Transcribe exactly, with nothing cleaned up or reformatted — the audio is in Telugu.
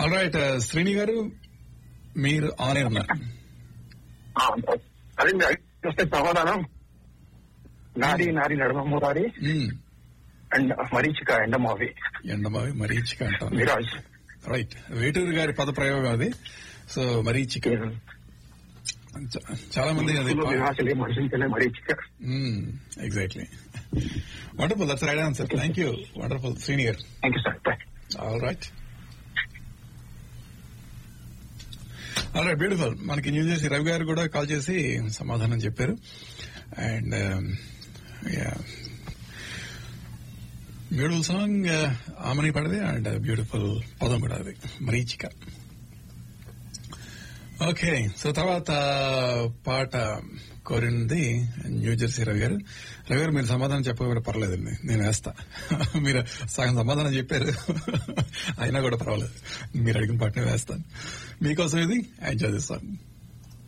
ఆల్ రైట్ శ్రీని గారు, మీరు ఆన్ ఎయిర్ ఉన్నారు. అది చూస్తే సమాధానం నాడి నాడి నడుమ మురారి అండ్ మరీచిక ఎండమావి. ఎండమావి మరీచిక అంటాను. విరాజ్. రైట్, వేటూరు గారి పద ప్రయోగం అది. సో మరీచిక చాలా మంది అది మరీచిక. Exactly. Wonderful, that's right answer. Thank you. Wonderful Srini గారు. Thank you sir. All right all right beautiful. మనకి న్యూ జెర్సీ రవి గారు కూడా కాల్ చేసి సమాధానం చెప్పారు. And beautiful song Amani పడది and beautiful పదం కూడా అది మరీచిక. ఓకే, సో తర్వాత పాట కోరింది న్యూ జెర్సీ రవి గారు. రవి గారు మీరు సమాధానం చెప్పకపోతే పర్లేదండి, నేను వేస్తా. మీరు సగం సమాధానం చెప్పారు, అయినా కూడా పర్వాలేదు, మీరు అడిగిన పాటనే వేస్తాను. మీకోసం ఇది ఎంజాయ్ చేస్తాను.